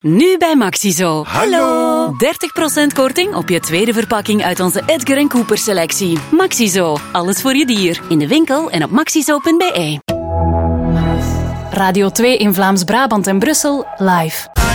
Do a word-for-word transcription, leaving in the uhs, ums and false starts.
Nu bij Maxizo. Hallo. dertig procent korting op je tweede verpakking uit onze Edgar en Cooper selectie. Maxizo. Alles voor je dier. In de winkel en op maxizo punt be. Radio twee in Vlaams-Brabant en Brussel live.